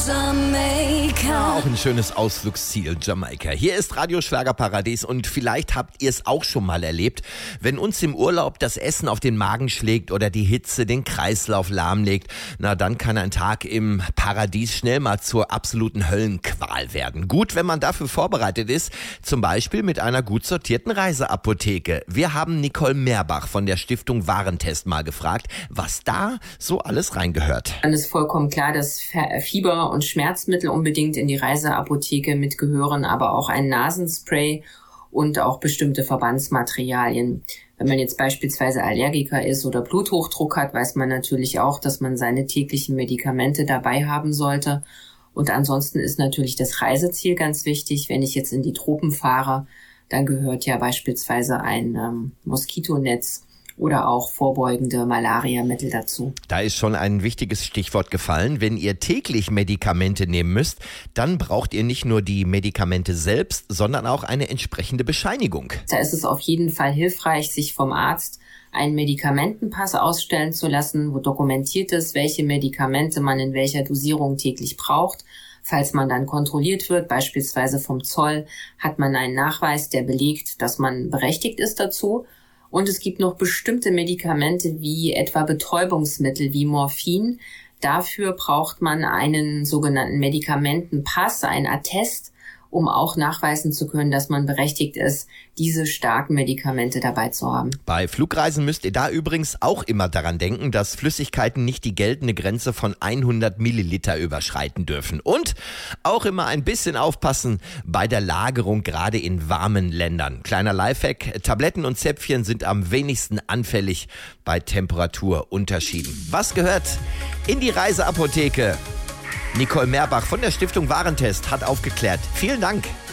Jamaika. Auch ein schönes Ausflugsziel, Jamaika. Hier ist Radio Schlagerparadies und vielleicht habt ihr es auch schon mal erlebt, wenn uns im Urlaub das Essen auf den Magen schlägt oder die Hitze den Kreislauf lahmlegt, na dann kann ein Tag im Paradies schnell mal zur absoluten Höllenqual werden. Gut, wenn man dafür vorbereitet ist, zum Beispiel mit einer gut sortierten Reiseapotheke. Wir haben Nicole Meerbach von der Stiftung Warentest mal gefragt, was da so alles reingehört. Dann ist vollkommen klar, dass Fieber- und Schmerzmittel unbedingt in die Reiseapotheke mitgehören, aber auch ein Nasenspray und auch bestimmte Verbandsmaterialien. Wenn man jetzt beispielsweise Allergiker ist oder Bluthochdruck hat, weiß man natürlich auch, dass man seine täglichen Medikamente dabei haben sollte. Und ansonsten ist natürlich das Reiseziel ganz wichtig. Wenn ich jetzt in die Tropen fahre, dann gehört ja beispielsweise ein Moskitonetz oder auch vorbeugende Malariamittel dazu. Da ist schon ein wichtiges Stichwort gefallen. Wenn ihr täglich Medikamente nehmen müsst, dann braucht ihr nicht nur die Medikamente selbst, sondern auch eine entsprechende Bescheinigung. Da ist es auf jeden Fall hilfreich, sich vom Arzt einen Medikamentenpass ausstellen zu lassen, wo dokumentiert ist, welche Medikamente man in welcher Dosierung täglich braucht. Falls man dann kontrolliert wird, beispielsweise vom Zoll, hat man einen Nachweis, der belegt, dass man berechtigt ist dazu. Und es gibt noch bestimmte Medikamente wie etwa Betäubungsmittel wie Morphin. Dafür braucht man einen sogenannten Medikamentenpass, ein Attest, um auch nachweisen zu können, dass man berechtigt ist, diese starken Medikamente dabei zu haben. Bei Flugreisen müsst ihr da übrigens auch immer daran denken, dass Flüssigkeiten nicht die geltende Grenze von 100 Milliliter überschreiten dürfen. Und auch immer ein bisschen aufpassen bei der Lagerung, gerade in warmen Ländern. Kleiner Lifehack, Tabletten und Zäpfchen sind am wenigsten anfällig bei Temperaturunterschieden. Was gehört in die Reiseapotheke? Nicole Meerbach von der Stiftung Warentest hat aufgeklärt. Vielen Dank.